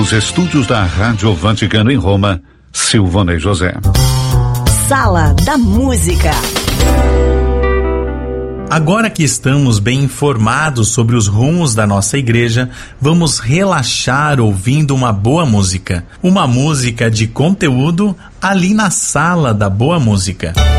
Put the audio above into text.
Os estúdios da Rádio Vaticano em Roma, Silvana e José. Sala da Música. Agora que estamos bem informados sobre os rumos da nossa igreja, vamos relaxar ouvindo uma boa música. Uma música de conteúdo ali na Sala da Boa Música.